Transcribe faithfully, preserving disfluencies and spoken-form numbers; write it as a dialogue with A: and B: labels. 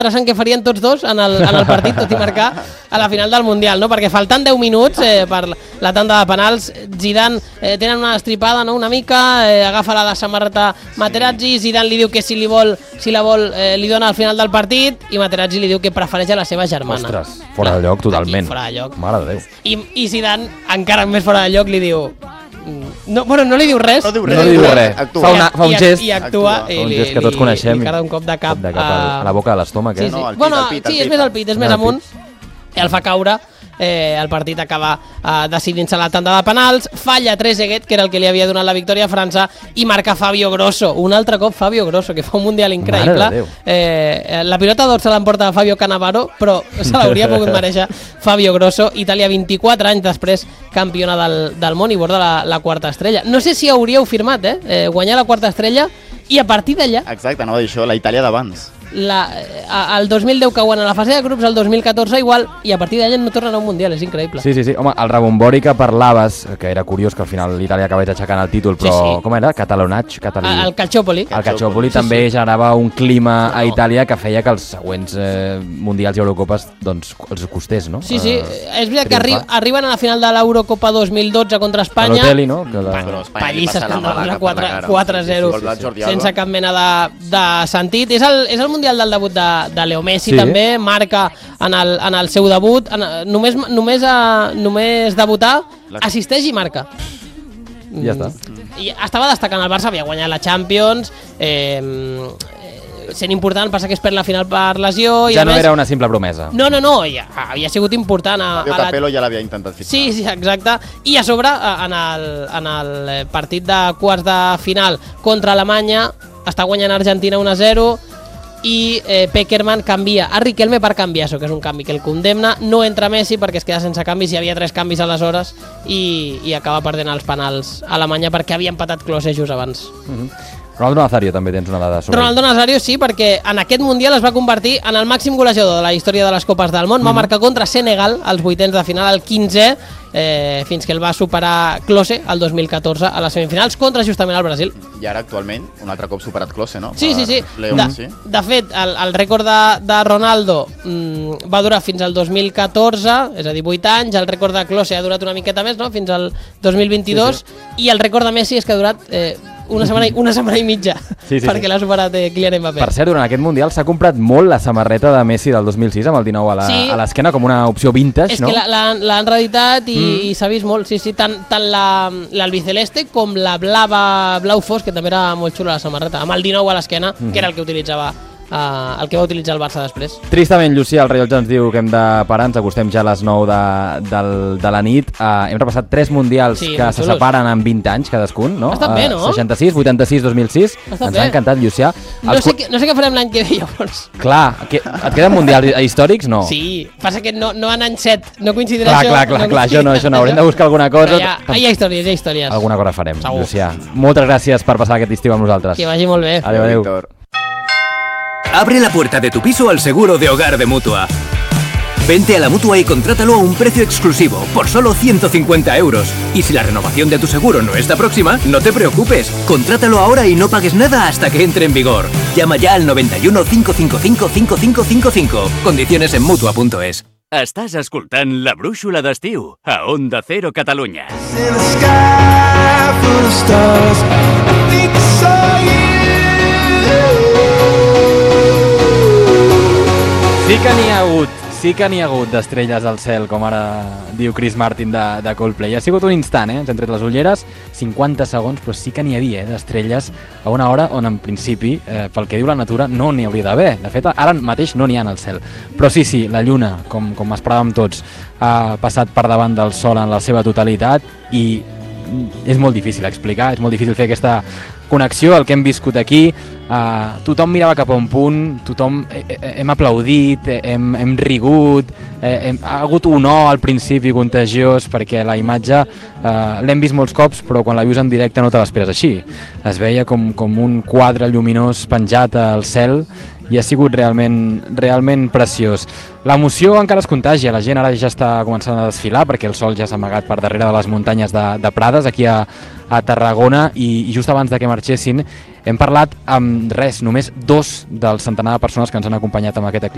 A: interessant que farien tots dos en el, en el partit, tot i marcar a la final del Mundial, no? Perquè faltant deu minuts eh, per la tanda de penals, Zidane eh, tenen una estripada, no? Una mica, eh, agafa la, la samarreta Materazzi, Zidane li diu que si li vol, si la vol eh, li dona al final del partit i Materazzi li diu que prefereix a la seva germana.
B: Ostres, fora de lloc totalment.
A: Aquí, fora de lloc.
B: Mare de Déu.
A: I, I Zidane, encara més fora de lloc, li diu... No, bueno, no li diu res.
C: No diu res.
B: No li diu res.
C: Actua.
B: Fa, una, fa un
A: I,
B: gest.
A: I actua.
C: Actua.
A: I
B: Fa un
A: li,
B: gest que tots
A: li,
B: coneixem.
A: Li carda un cop de cap,
B: Cop de cap a, a la boca de l'estómac, eh?
A: Sí, sí.
C: No, al pit,
A: bueno,
C: al pit, al
A: sí,
C: pit.
A: és més al pit, és més
B: Al pit.
A: amunt. El fa caure, eh, el partit acaba eh, decidint-se la tanda de penals, falla Trezeguet, que era el que li havia donat la victòria a França, i marca Fabio Grosso, un altre cop Fabio Grosso, que fa un Mundial increïble.
B: Mare de Déu.
A: Eh, la pilota d'or se l'emporta Fabio Cannavaro, però se l'hauria pogut mereixer Fabio Grosso. Itàlia, vint-i-quatre anys després, campiona del, del món i borda la, la quarta estrella. No sé si hauríeu firmat, eh? eh guanyar la quarta estrella, i a partir d'allà...
C: Exacte, no, això, la Itàlia d'abans.
A: La, a, el dos mil deu que guanya la fase de grups, el dos mil catorze igual, i a partir d'allà no tornen a un Mundial, és increïble.
B: Sí, sí, sí. Home, el rebombori que parlaves, que era curiós que al final l'Itàlia acabés aixecant el títol, però
A: Sí, sí.
B: com era? Catalonatge? Catalí...
A: A, el Calciopoli.
B: El Calciopoli
A: Sí,
B: també
A: sí.
B: generava un clima a
A: No.
B: Itàlia que feia que els següents eh, Mundials i Eurocopes doncs, els costés, no?
A: Sí, sí,
B: Eh,
A: és veritat que arri
B: triomfar.
A: arriben a la final de l'Eurocopa dos mil dotze contra Espanya.
B: Balotelli, no? Que la...
C: Però Espanya li
A: Pallisses
C: passa la
A: que
C: mà a la
A: quatre-
C: cara.
A: quatre zero,
C: Sí, sí, sí, sí. Jordi Alba.
A: sense cap mena de, de sentit. És el, és el Mundial del debut de, de Leo Messi,
B: Sí.
A: també, marca en el, en el seu debut, en, només, només, a, només debutar,
C: La-
A: assisteix i marca.
B: Ja està.
A: I estava destacant el Barça, havia guanyat la Champions, eh, eh, sent important, passa que es perd la final per lesió. I
B: Ja
A: a
B: no
A: més,
B: era una simple promesa.
A: No, no, no, ja, havia sigut important a,
C: Fabio
A: a la...
C: Capello ja l'havia intentat fixar.
A: Sí, sí, exacte. I a sobre, a- en el, en el eh, partit de quarts de final contra Alemanya, està guanyant Argentina un a zero i eh, Pekerman canvia a Riquelme per Cambiaso, que és un canvi que el condemna. No entra Messi perquè es queda sense canvis, hi havia tres canvis aleshores i, i acaba perdent els penals a Alemanya perquè havia empatat Klose just abans.
B: Ronaldo Nazario també tens una dada sobre
A: Ronaldo Nazario sí, perquè en aquest Mundial es va convertir en el màxim golejador de la història de les Copes del Món. Va marcar contra Senegal als vuitens de final, el quinzè, eh, fins que el va superar Klose el dos mil catorze a les semifinals contra justament el Brasil.
C: I ara actualment un altre cop superat Klose, no?
A: Sí, sí, sí.
C: Per Leo
A: De,
C: Messi.
A: de fet, el, el rècord de, de Ronaldo mm, va durar fins al dos mil catorze, és a dir, vuit anys. El rècord de Klose ha durat una miqueta més, no? Fins al dos mil vint-i-dos. Sí, sí. I el rècord de Messi és que ha durat eh, una, setmana i, una setmana i mitja,
B: Sí, sí,
A: perquè
B: sí.
A: l'ha superat eh, Kylian Mbappé.
B: Per cert, durant aquest Mundial s'ha comprat molt la samarreta de Messi del dos mil sis amb el dinou a la-
A: Sí.
B: a l'esquena com una opció vintage,
A: És
B: no?
A: que la- la- l'han reeditat i, mm. i s'ha vist molt, sí, sí, tant, tant la- l'albiceleste com la blava blau fosc, que també era molt xula la samarreta, amb el dinou a l'esquena,
B: Mm.
A: que era el que utilitzava eh, el que va utilitzar el Barça després.
B: Tristament, Llucia, el rellotge ens diu que hem de parar, ens acostem ja a les nou de, del, de la nit. Uh, hem repassat tres mundials
A: Sí,
B: que
A: molt
B: se
A: xulos.
B: separen en vint anys cadascun, no?
A: Ha estat bé, no?
B: Uh, seixanta-sis, vuitanta-sis, dos mil sis.
A: estat
B: Ens
A: bé.
B: ha encantat, Llucià.
A: No
B: Els
A: sé,
B: cu-
A: què, no sé què farem l'any que ve, llavors.
B: Clar, que, et queden mundials històrics? No.
A: Sí, passa que no, no en any set, no coincidirà
B: Clar,
A: això.
B: clar, clar,
A: no
B: clar, això no, això no, haurem de buscar alguna cosa.
A: Però hi ha, hi ha històries, hi ha històries.
B: Alguna cosa farem,
A: Segur.
B: Llucià. Moltes gràcies per passar aquest estiu amb nosaltres.
A: Que vagi molt bé.
B: Adéu, adéu.
C: Víctor.
D: Abre la puerta de tu piso al seguro de hogar de Mutua. Vente a la Mutua y contrátalo a un precio exclusivo, por solo ciento cincuenta euros. Y si la renovación de tu seguro no está próxima, no te preocupes. Contrátalo ahora y no pagues nada hasta que entre en vigor. Llama ya al noventa y uno, cinco cinco cinco, cinco cinco cinco cinco. Condiciones en mutua punto es.
E: Estàs escoltant La Brúixola d'Estiu a Onda Cero Catalunya.
F: In a sky full of stars, I think I saw you.
B: Sí que n'hi ha hagut, sí que n'hi ha hagut d'estrelles al cel, com ara diu Chris Martin de, de Coldplay. Ha sigut un instant, eh? Ens hem tret les ulleres, cinquanta segons, però sí que n'hi havia eh, d'estrelles a una hora on en principi, eh, pel que diu la natura, no n'hi hauria d'haver. De fet, ara mateix no n'hi ha al cel. Però sí, sí, la lluna, com, com esperàvem tots, ha passat per davant del sol en la seva totalitat i és molt difícil explicar, és molt difícil fer aquesta connexió, el que hem viscut aquí. Uh, tothom mirava cap a un punt, tothom eh, eh, hem aplaudit, eh, hem, hem rigut, eh, hem, ha hagut un o al principi contagiós perquè la imatge uh, l'hem vist molts cops, però quan la vius en directe no te l'esperes així. Es veia com, com un quadre lluminós penjat al cel i ha sigut realment, realment preciós. L'emoció encara es contagia, la gent ara ja està començant a desfilar perquè el sol ja s'ha amagat per darrere de les muntanyes de, de Prades, aquí a, a Tarragona, i, i just abans de que marxessin hem parlat amb res, només dos del centenar de persones que ens han acompanyat amb aquest eclipsi.